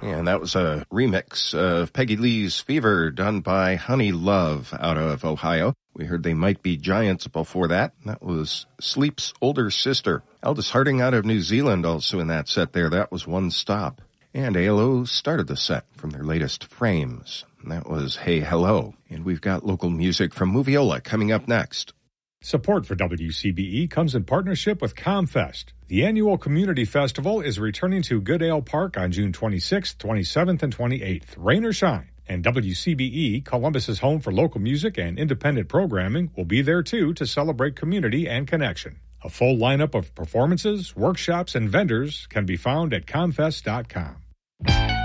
And that was a remix of Peggy Lee's Fever done by Honey Love out of Ohio. We heard They Might Be Giants before that. That was Sleep's older sister. Aldous Harding out of New Zealand also in that set there. That was One Stop. And ALO started the set from their latest Frames. And that was Hey Hello. And we've got local music from Moviola coming up next. Support for WCBE comes in partnership with ComFest. The annual community festival is returning to Goodale Park on June 26th, 27th, and 28th, rain or shine. And WCBE, Columbus's home for local music and independent programming, will be there too to celebrate community and connection. A full lineup of performances, workshops, and vendors can be found at comfest.com.